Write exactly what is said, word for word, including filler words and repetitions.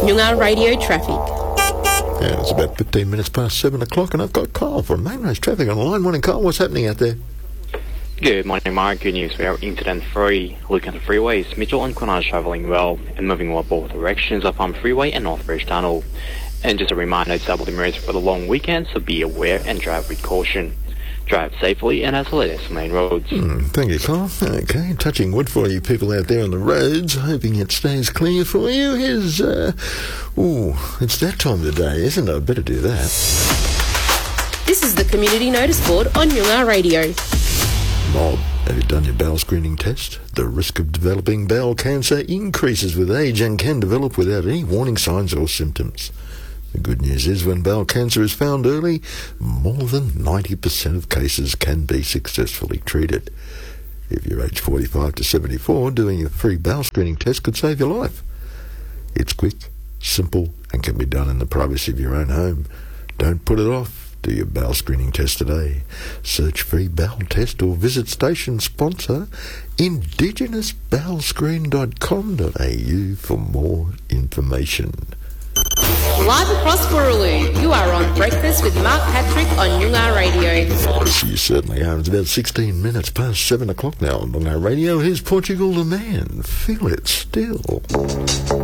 Noongar Radio Traffic. Yeah, it's about fifteen minutes past seven o'clock, and I've got Kyle from Main Roads Traffic on the line. Morning, Kyle. What's happening out there? Good morning, Mark. Good news. We are incident-free. Looking at the freeways, Mitchell and Quinn are travelling well and moving well both directions up Palm Freeway and Northbridge Tunnel. And just a reminder, it's double emergency for the long weekend, so be aware and drive with caution. Drive safely and as the latest main roads. Mm, thank you, Kyle. Okay, touching wood for you people out there on the roads, hoping it stays clear for you. Here's, uh, ooh, it's that time of the day, isn't it? I better do that. This is the Community Notice Board on Noongar Radio. Mob, have you done your bowel screening test? The risk of developing bowel cancer increases with age and can develop without any warning signs or symptoms. The good news is when bowel cancer is found early, more than ninety percent of cases can be successfully treated. If you're aged forty-five to seventy-four, doing a free bowel screening test could save your life. It's quick, simple, and can be done in the privacy of your own home. Don't put it off. Do your bowel screening test today. Search free bowel test or visit station sponsor indigenous bowel screen dot com dot a u for more information. Live across Boorloo, you are on Breakfast with Mark Patrick on Noongar Radio. Yes, you certainly are. It's about sixteen minutes past seven o'clock now on Noongar Radio. Here's Portugal the Man. Feel it still.